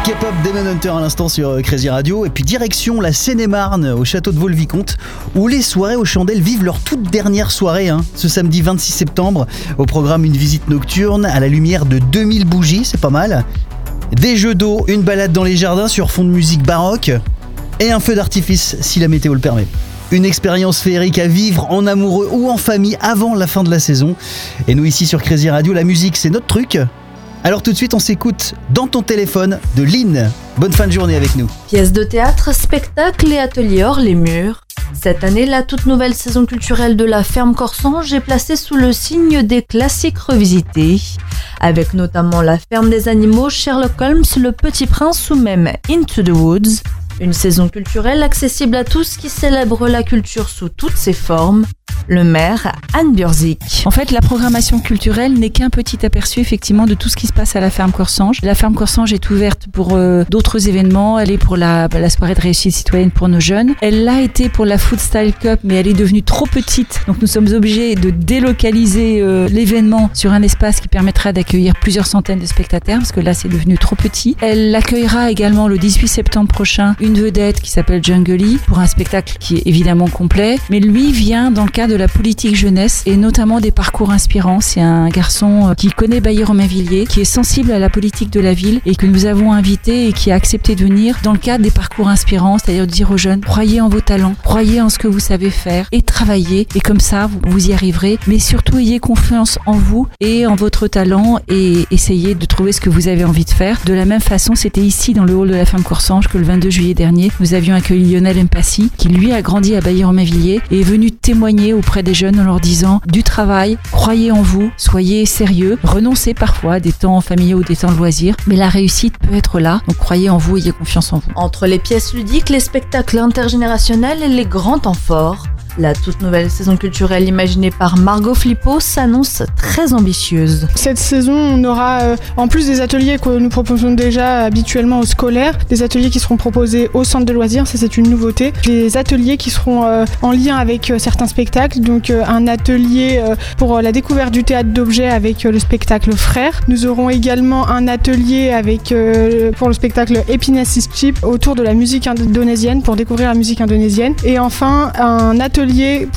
K-pop Demon Hunter à l'instant sur Crazy Radio. Et puis direction la Seine-et-Marne, au château de Vaux-le-Vicomte, où les soirées aux chandelles vivent leur toute dernière soirée, ce samedi 26 septembre. Au programme, une visite nocturne à la lumière de 2000 bougies, c'est pas mal. Des jeux d'eau, une balade dans les jardins sur fond de musique baroque et un feu d'artifice si la météo le permet. Une expérience féerique à vivre en amoureux ou en famille avant la fin de la saison. Et nous ici sur Crazy Radio, la musique c'est notre truc. Alors tout de suite on s'écoute Dans ton téléphone de Lynn. Bonne fin de journée avec nous. Pièces de théâtre, spectacles et ateliers hors les murs. Cette année, la toute nouvelle saison culturelle de la Ferme Corsange est placée sous le signe des classiques revisités, avec notamment La Ferme des animaux, Sherlock Holmes, Le Petit Prince ou même Into the Woods. Une saison culturelle accessible à tous qui célèbre la culture sous toutes ses formes. Le maire, Anne Burzik. En fait, la programmation culturelle n'est qu'un petit aperçu effectivement de tout ce qui se passe à la Ferme Corsange. La Ferme Corsange est ouverte pour d'autres événements. Elle est pour la soirée de réussite citoyenne pour nos jeunes. Elle l'a été pour la Food Style Cup, mais elle est devenue trop petite. Donc nous sommes obligés de délocaliser l'événement sur un espace qui permettra d'accueillir plusieurs centaines de spectateurs, parce que là c'est devenu trop petit. Elle accueillera également le 18 septembre prochain une vedette qui s'appelle Jungly pour un spectacle qui est évidemment complet, mais lui vient dans le cadre de la politique jeunesse et notamment des parcours inspirants. C'est un garçon qui connaît Bailly-Romainvilliers, qui est sensible à la politique de la ville et que nous avons invité et qui a accepté de venir dans le cadre des parcours inspirants, c'est-à-dire de dire aux jeunes, croyez en vos talents, croyez en ce que vous savez faire et travaillez, et comme ça vous y arriverez, mais surtout ayez confiance en vous et en votre talent et essayez de trouver ce que vous avez envie de faire. De la même façon, c'était ici dans le hall de la Ferme Corsange que le 22 juillet dernier, nous avions accueilli Lionel Mpassi, qui lui a grandi à Bailly-Romainvilliers et est venu témoigner auprès des jeunes en leur disant du travail, croyez en vous, soyez sérieux, renoncez parfois à des temps familiaux ou des temps de loisirs, mais la réussite peut être là, donc croyez en vous, ayez confiance en vous. Entre les pièces ludiques, les spectacles intergénérationnels et les grands temps forts, la toute nouvelle saison culturelle imaginée par Margot Flippo s'annonce très ambitieuse. Cette saison, on aura, en plus des ateliers que nous proposons déjà habituellement aux scolaires, des ateliers qui seront proposés au centre de loisirs, ça c'est une nouveauté. Des ateliers qui seront en lien avec certains spectacles, donc un atelier pour la découverte du théâtre d'objets avec le spectacle Frères. Nous aurons également un atelier avec, pour le spectacle Epinasis Chip autour de la musique indonésienne, pour découvrir la musique indonésienne. Et enfin, un atelier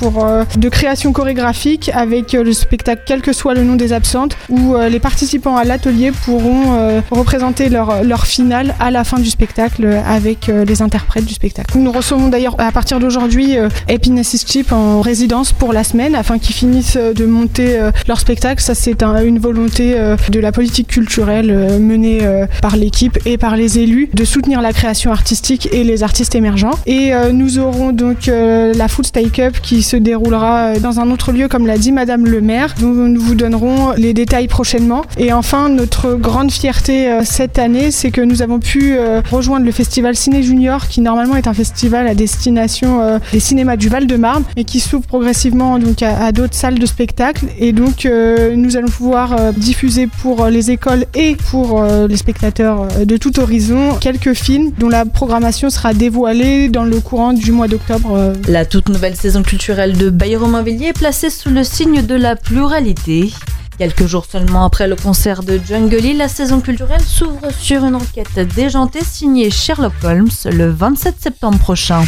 de création chorégraphique avec le spectacle Quel que soit le nom des absentes, où les participants à l'atelier pourront représenter leur finale à la fin du spectacle avec les interprètes du spectacle. Nous recevons d'ailleurs à partir d'aujourd'hui Epinasis Chip en résidence pour la semaine afin qu'ils finissent de monter leur spectacle. Ça c'est une volonté de la politique culturelle menée par l'équipe et par les élus de soutenir la création artistique et les artistes émergents. Et nous aurons donc la Food Style Cup qui se déroulera dans un autre lieu, comme l'a dit Madame le maire, dont nous vous donnerons les détails prochainement. Et enfin, notre grande fierté cette année, c'est que nous avons pu rejoindre le festival Ciné Junior, qui normalement est un festival à destination des cinémas du Val-de-Marne, et qui s'ouvre progressivement donc à d'autres salles de spectacle. Et donc, nous allons pouvoir diffuser pour les écoles et pour les spectateurs de tout horizon quelques films dont la programmation sera dévoilée dans le courant du mois d'octobre. La toute nouvelle saison culturelle de Bailly-Romainvilliers est placée sous le signe de la pluralité. Quelques jours seulement après le concert de Jungly, la saison culturelle s'ouvre sur une enquête déjantée signée Sherlock Holmes le 27 septembre prochain.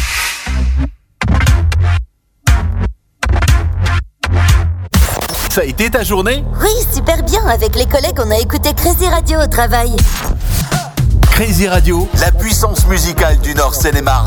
Ça a été ta journée ? Oui, super bien. Avec les collègues, on a écouté Crazy Radio au travail. Crazy Radio, la puissance musicale du Nord Seine-et-Marne.